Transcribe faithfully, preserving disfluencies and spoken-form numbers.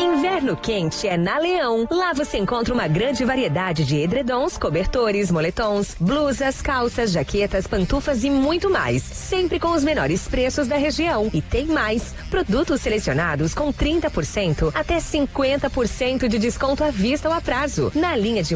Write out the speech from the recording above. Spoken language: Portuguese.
Inverno quente é na Leão. Lá você encontra uma grande variedade de edredons, cobertores, moletons, blusas, calças, jaquetas, pantufas e muito mais. Sempre com os menores preços da região. E tem mais. Produtos selecionados com trinta por cento até cinquenta por cento de desconto à vista ou a prazo. Na linha de